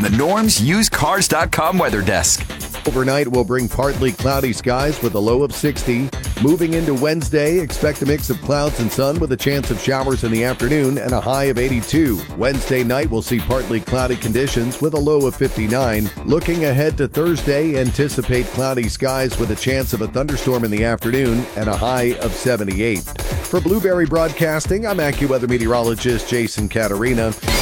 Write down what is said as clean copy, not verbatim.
the Norm's UsedCars.com weather desk. Overnight will bring partly cloudy skies with a low of 60. Moving into Wednesday, expect a mix of clouds and sun with a chance of showers in the afternoon and a high of 82. Wednesday night will see partly cloudy conditions with a low of 59. Looking ahead to Thursday, anticipate cloudy skies with a chance of a thunderstorm in the afternoon and a high of 78. For Blueberry Broadcasting, I'm AccuWeather meteorologist Jason Caterina.